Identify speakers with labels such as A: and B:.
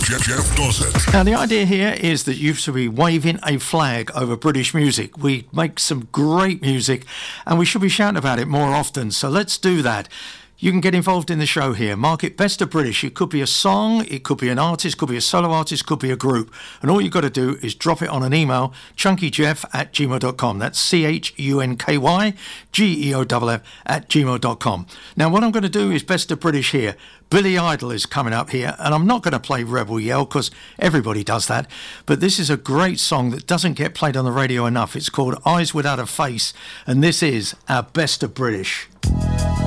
A: Jeff Dawson.
B: Now, the idea here is that you should be waving a flag over British music. We make some great music, and we should be shouting about it more often. So let's do that. You can get involved in the show here. Mark it Best of British. It could be a song, it could be an artist, could be a solo artist, could be a group. And all you've got to do is drop it on an email, chunkyjeff@gmail.com. That's CHUNKYGEOFF@gmail.com. Now, what I'm going to do is Best of British here. Billy Idol is coming up here, and I'm not going to play Rebel Yell because everybody does that. But this is a great song that doesn't get played on the radio enough. It's called Eyes Without a Face, and this is our Best of British.